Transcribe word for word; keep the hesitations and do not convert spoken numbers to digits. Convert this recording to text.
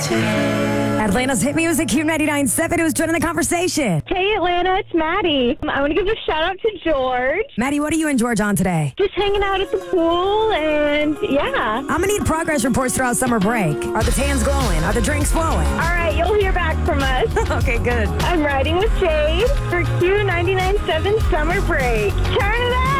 Atlanta's hit music, Q ninety-nine point seven. Who's joining the conversation? Hey, Atlanta, it's Maddie. I want to give a shout out to George. Maddie, what are you and George on today? Just hanging out at the pool, and yeah. I'm going to need progress reports throughout summer break. Are the tans glowing? Are the drinks flowing? All right, you'll hear back from us. Okay, good. I'm riding with Jade for Q ninety-nine point seven Summer Break. Turn it up!